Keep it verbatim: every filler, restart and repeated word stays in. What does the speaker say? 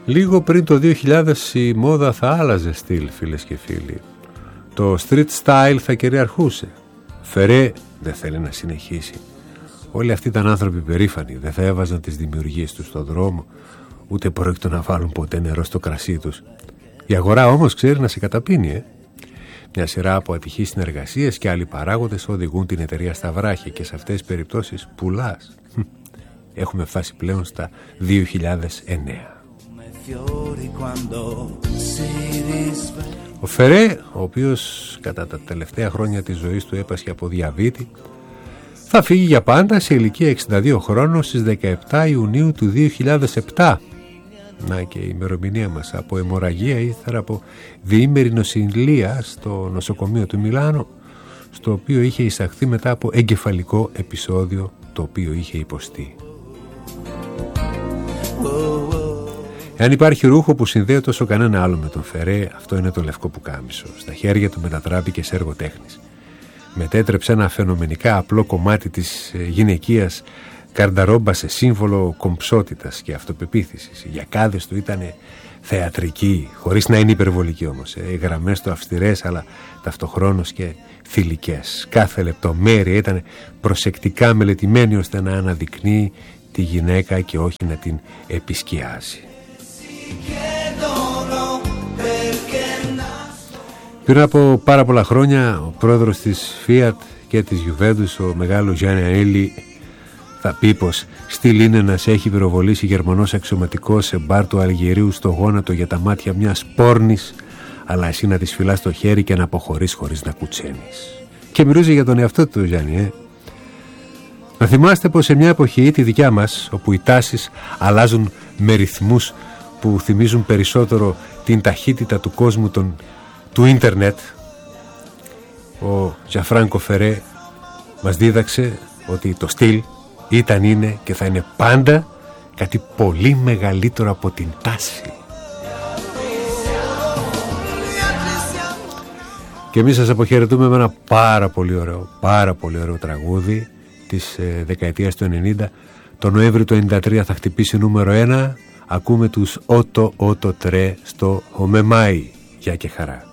Λίγο πριν το δύο χιλιάδες η μόδα θα άλλαζε στυλ, φίλες και φίλοι. Το street style θα κυριαρχούσε. Φερέ δεν θέλει να συνεχίσει. Όλοι αυτοί ήταν άνθρωποι περήφανοι, δεν θα έβαζαν τις δημιουργίες τους στον δρόμο, ούτε πρόκειτο να βάλουν ποτέ νερό στο κρασί τους. Η αγορά όμως ξέρει να σε καταπίνει, ε. Μια σειρά από ατυχείς συνεργασίες και άλλοι παράγοντες οδηγούν την εταιρεία στα βράχια και σε αυτές τις περιπτώσεις πουλάς. Έχουμε φτάσει πλέον στα δύο χιλιάδες εννέα. Ο Φερέ, ο οποίος κατά τα τελευταία χρόνια της ζωής του έπασχε από διαβήτη, θα φύγει για πάντα σε ηλικία εξήντα δύο χρόνων στις δεκαεπτά Ιουνίου του δύο χιλιάδες επτά. Να και η ημερομηνία μας, από αιμορραγία ύστερα από διήμερη νοσηλεία στο νοσοκομείο του Μιλάνο, στο οποίο είχε εισαχθεί μετά από εγκεφαλικό επεισόδιο το οποίο είχε υποστεί. Εάν υπάρχει ρούχο που συνδέεται όσο κανένα άλλο με τον Φερέ, αυτό είναι το λευκό πουκάμισο. Στα χέρια του μετατράπηκε σε έργο τέχνης. Μετέτρεψε ένα φαινομενικά απλό κομμάτι της γυναικείας καρνταρόμπα σε σύμβολο κομψότητας και αυτοπεποίθησης. Οι γιακάδες του ήταν θεατρικοί, χωρίς να είναι υπερβολικοί όμως. Οι γραμμές του αυστηρές, αλλά ταυτοχρόνως και θηλυκές. Κάθε λεπτομέρεια ήταν προσεκτικά μελετημένη ώστε να αναδεικνύει τη γυναίκα και όχι να την επισκιάζει. Πριν από πάρα πολλά χρόνια ο πρόεδρος της Fiat και της Juventus, ο μεγάλος Γιάννη Ανέλη, θα πει πως στυλ είναι να σε έχει πυροβολήσει γερμανός αξιωματικός σε μπαρ του Αλγερίου στο γόνατο για τα μάτια μιας πόρνης, αλλά εσύ να της φυλάς το χέρι και να αποχωρείς χωρίς να κουτσένεις. Και μιλούσε για τον εαυτό του Γιάννη, ε. Να θυμάστε πως σε μια εποχή, τη δικιά μας, όπου οι τάσεις αλλάζουν με ρυθμούς που θυμίζουν περισσότερο την ταχύτητα του κόσμου των, του ίντερνετ, ο Τζαφράνκο Φερέ μας δίδαξε ότι το στυλ ήταν, είναι και θα είναι πάντα κάτι πολύ μεγαλύτερο από την τάση. Και εμείς σας αποχαιρετούμε με ένα πάρα πολύ ωραίο, πάρα πολύ ωραίο τραγούδι της ε, δεκαετίας του ενενήντα. Το Νοέμβριο του ενενήντα τρία θα χτυπήσει νούμερο ένα. Ακούμε τους Ότο Ότο Τρέ στο Ομεμάι. Γεια και χαρά.